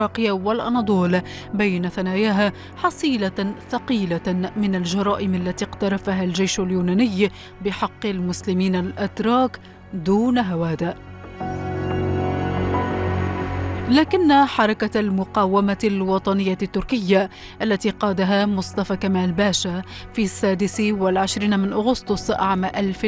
العراقية والأناضول بين ثناياها حصيلة ثقيلة من الجرائم التي اقترفها الجيش اليوناني بحق المسلمين الأتراك دون هوادة. لكن حركة المقاومة الوطنية التركية التي قادها مصطفى كمال باشا في 26 من أغسطس عام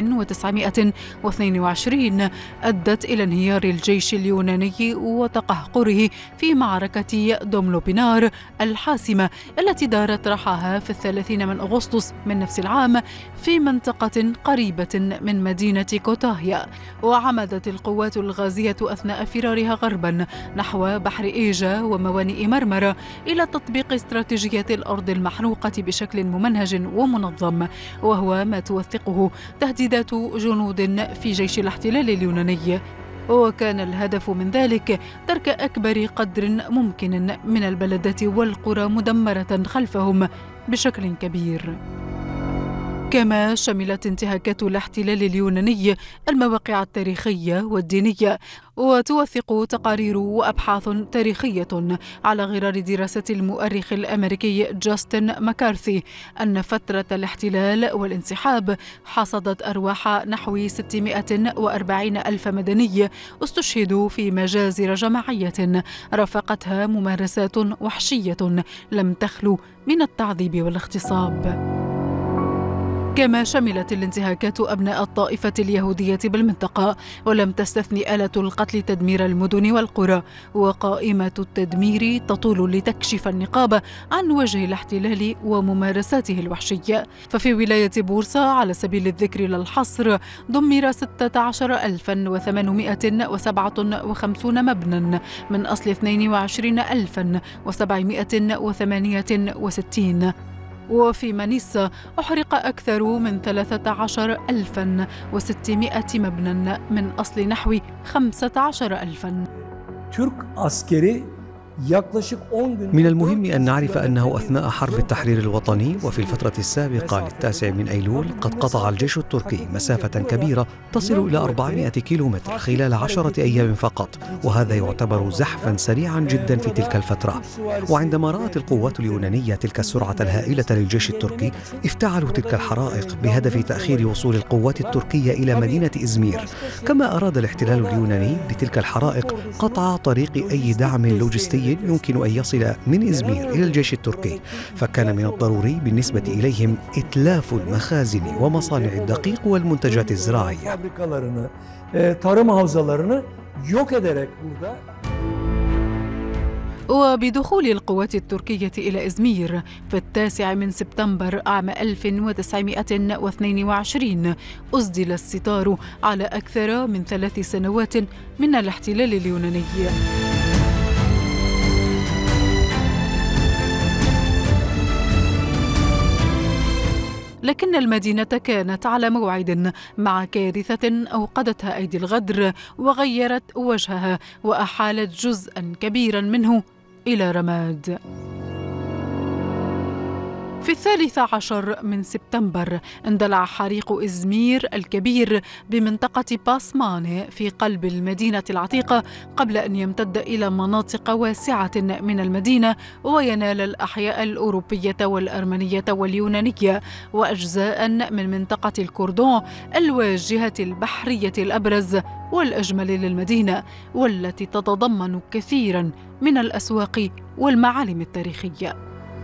1922 أدت إلى انهيار الجيش اليوناني وتقهقره في معركة دوملوبينار الحاسمة التي دارت رحاها في 30 من أغسطس من نفس العام في منطقة قريبة من مدينة كوتاهيا. وعمدت القوات الغازية أثناء فرارها غربا نحو بحر إيجا وموانئ مرمرة إلى تطبيق استراتيجية الأرض المحروقة بشكل ممنهج ومنظم، وهو ما توثقه تهديدات جنود في جيش الاحتلال اليوناني. وكان الهدف من ذلك ترك أكبر قدر ممكن من البلدات والقرى مدمرة خلفهم بشكل كبير. كما شملت انتهاكات الاحتلال اليوناني المواقع التاريخية والدينية، وتوثق تقارير وأبحاث تاريخية على غرار دراسة المؤرخ الأمريكي جاستن ماكارثي أن فترة الاحتلال والانسحاب حصدت أرواح نحو 640 ألف مدني استشهدوا في مجازر جماعية رافقتها ممارسات وحشية لم تخلو من التعذيب والاغتصاب. كما شملت الانتهاكات أبناء الطائفة اليهودية بالمنطقة، ولم تستثني آلة القتل تدمير المدن والقرى، وقائمة التدمير تطول لتكشف النقاب عن وجه الاحتلال وممارساته الوحشية. ففي ولاية بورصة على سبيل الذكر للحصر دمر 16857 مبنى من أصل 22768. وفي مانيسا أحرق أكثر من 13600 مبنى من أصل نحو 15000. من المهم أن نعرف أنه أثناء حرب التحرير الوطني وفي الفترة السابقة للتاسع من أيلول قد قطع الجيش التركي مسافة كبيرة تصل إلى 400 كيلومتر خلال 10 أيام فقط، وهذا يعتبر زحفا سريعا جدا في تلك الفترة. وعندما رأت القوات اليونانية تلك السرعة الهائلة للجيش التركي افتعلوا تلك الحرائق بهدف تأخير وصول القوات التركية إلى مدينة إزمير. كما أراد الاحتلال اليوناني بتلك الحرائق قطع طريق أي دعم لوجستي يمكن أن يصل من إزمير إلى الجيش التركي، فكان من الضروري بالنسبة إليهم إتلاف المخازن ومصانع الدقيق والمنتجات الزراعية. وبدخول القوات التركية إلى إزمير في 9 من سبتمبر عام 1922 أسدل الستار على أكثر من 3 سنوات من الاحتلال اليوناني. لكن المدينة كانت على موعد مع كارثة أوقدتها أيدي الغدر وغيرت وجهها وأحالت جزءا كبيرا منه إلى رماد. في 13 من سبتمبر اندلع حريق إزمير الكبير بمنطقة باسمان في قلب المدينة العتيقة قبل أن يمتد إلى مناطق واسعة من المدينة وينال الأحياء الأوروبية والأرمنية واليونانية وأجزاء من منطقة الكوردون الواجهة البحرية الأبرز والأجمل للمدينة، والتي تتضمن كثيرا من الأسواق والمعالم التاريخية.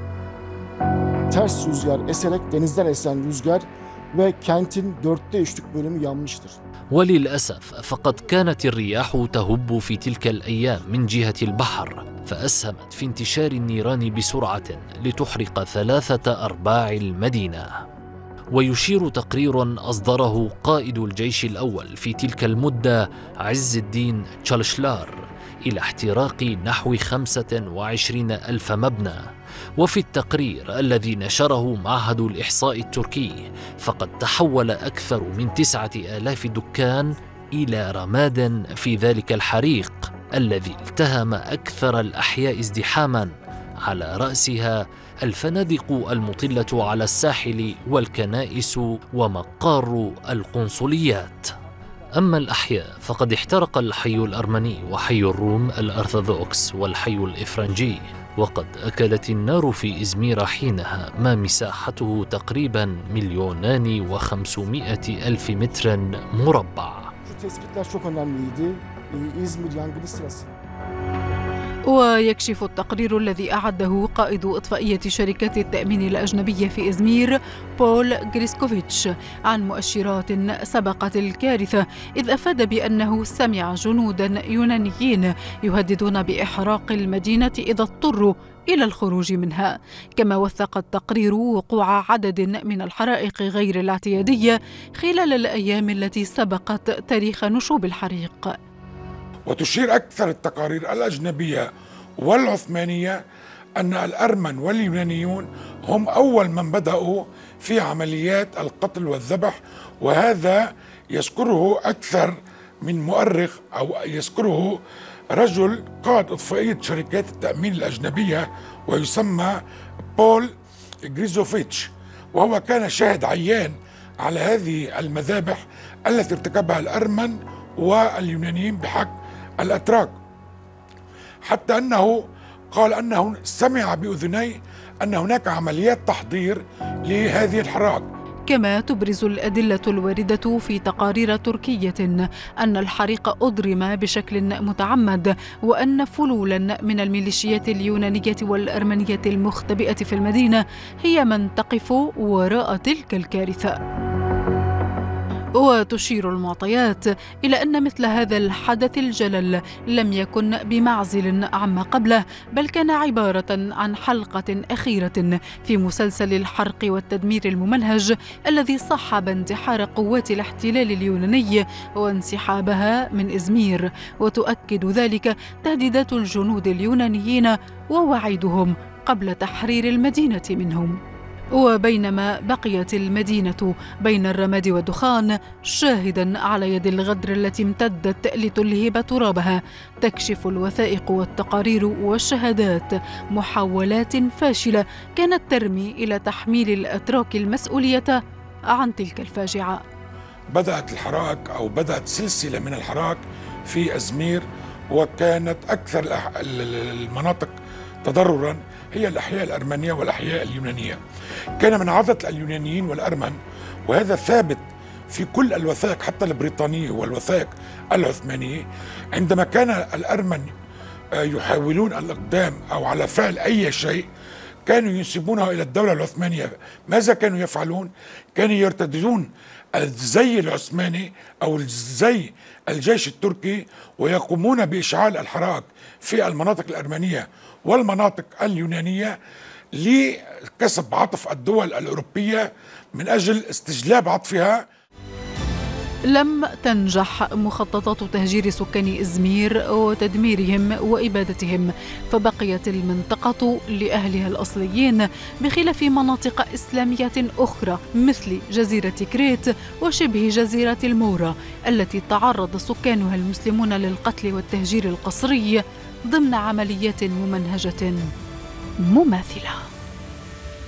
Ters rüzgar eserek denizden esen rüzgar ve kentin 3/4 bölümü yanmıştır. وللأسف فقد كانت الرياح تهب في تلك الأيام من جهة البحر، فأسهمت في انتشار النيران بسرعة لتحرق 3/4 المدينة. ويشير تقرير أصدره قائد الجيش الأول في تلك المدة عز الدين تشالشلار إلى احتراق نحو 25,000 مبنى. وفي التقرير الذي نشره معهد الإحصاء التركي فقد تحول أكثر من 9,000 دكان إلى رماد في ذلك الحريق الذي التهم أكثر الأحياء ازدحاما، على رأسها الفنادق المطلة على الساحل والكنائس ومقار القنصليات. أما الأحياء فقد احترق الحي الأرمني وحي الروم الأرثوذكس والحي الإفرنجي، وقد أكلت النار في إزمير حينها ما مساحته تقريبا 2,500,000 متر مربع. ويكشف التقرير الذي أعده قائد إطفائية شركة التأمين الأجنبية في إزمير بول غريسكوفيتش عن مؤشرات سبقت الكارثة، إذ أفاد بأنه سمع جنودا يونانيين يهددون بإحراق المدينة إذا اضطروا إلى الخروج منها. كما وثق التقرير وقوع عدد من الحرائق غير الاعتيادية خلال الأيام التي سبقت تاريخ نشوب الحريق. وتشير أكثر التقارير الأجنبية والعثمانية أن الأرمن واليونانيون هم أول من بدأوا في عمليات القتل والذبح، وهذا يذكره أكثر من مؤرخ أو يذكره رجل قائد إطفائية شركات التأمين الأجنبية ويسمى بول غريسكوفيتش، وهو كان شاهد عيان على هذه المذابح التي ارتكبها الأرمن واليونانيين بحق الأتراك، حتى أنه قال أنه سمع بأذنيه أن هناك عمليات تحضير لهذه الحرائق. كما تبرز الأدلة الواردة في تقارير تركية أن الحريق أضرم بشكل متعمد، وأن فلولا من الميليشيات اليونانية والأرمنية المختبئة في المدينة هي من تقف وراء تلك الكارثة. وتشير المعطيات إلى أن مثل هذا الحدث الجلل لم يكن بمعزل عما قبله، بل كان عبارة عن حلقة أخيرة في مسلسل الحرق والتدمير الممنهج الذي صاحب انتحار قوات الاحتلال اليوناني وانسحابها من إزمير. وتؤكد ذلك تهديدات الجنود اليونانيين ووعيدهم قبل تحرير المدينة منهم. وبينما بقيت المدينة بين الرماد والدخان شاهدا على يد الغدر التي امتدت لتلهب ترابها، تكشف الوثائق والتقارير والشهادات محاولات فاشلة كانت ترمي إلى تحميل الأتراك المسؤولية عن تلك الفاجعة. بدأت الحرائق أو بدأت سلسلة من الحرائق في أزمير، وكانت أكثر المناطق تضررا هي الأحياء الأرمنية والأحياء اليونانية. كان من عادة اليونانيين والأرمن، وهذا ثابت في كل الوثائق حتى البريطانية والوثائق العثمانية، عندما كان الأرمن يحاولون الإقدام أو على فعل أي شيء كانوا ينسبونه إلى الدولة العثمانية. ماذا كانوا يفعلون؟ كانوا يرتدون الزي العثماني أو الزي الجيش التركي ويقومون بإشعال الحرائق في المناطق الأرمنية والمناطق اليونانية لكسب عطف الدول الأوروبية من أجل استجلاب عطفها. لم تنجح مخططات تهجير سكان إزمير وتدميرهم وإبادتهم، فبقيت المنطقة لأهلها الأصليين بخلاف مناطق إسلامية أخرى مثل جزيرة كريت وشبه جزيرة المورا التي تعرض سكانها المسلمون للقتل والتهجير القسري ضمن عمليات ممنهجة مماثلة.